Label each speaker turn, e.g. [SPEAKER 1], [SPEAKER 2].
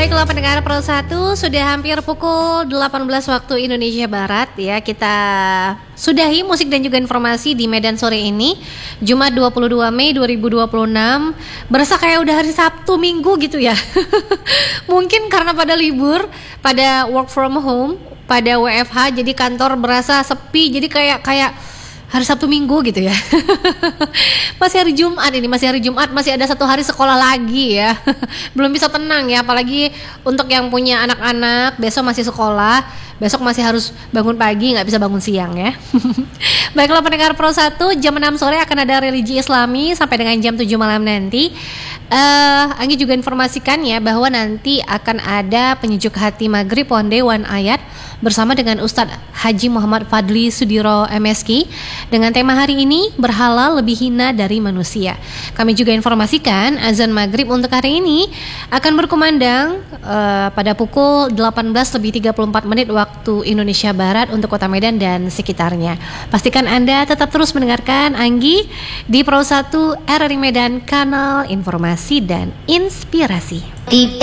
[SPEAKER 1] Baiklah pendengar Pro 1, sudah hampir pukul 18 waktu Indonesia Barat ya. Kita sudahi musik dan juga informasi di Medan sore ini, Jumat 22 Mei 2026. Berasa kayak udah hari Sabtu Minggu gitu ya. Mungkin karena pada libur, pada work from home, pada WFH, jadi kantor berasa sepi, jadi kayak hari Sabtu Minggu gitu ya. Masih hari Jumat ini, masih hari Jumat, masih ada satu hari sekolah lagi ya. Belum bisa tenang ya, apalagi untuk yang punya anak-anak, besok masih sekolah, besok masih harus bangun pagi, gak bisa bangun siang ya. Baiklah pendengar Pro 1, jam 6 sore akan ada religi Islami sampai dengan jam 7 malam nanti. Anggi juga informasikan ya bahwa nanti akan ada penyejuk hati Maghrib One Day One Ayat bersama dengan Ustadz Haji Muhammad Fadli Sudiro MSki dengan tema hari ini berhala lebih hina dari manusia. Kami juga informasikan azan Maghrib untuk hari ini akan berkumandang pada pukul 18:34 waktu Indonesia Barat untuk Kota Medan dan sekitarnya. Pastikan Anda tetap terus mendengarkan Anggi di Pro 1 RRI Medan, kanal informasi dan inspirasi.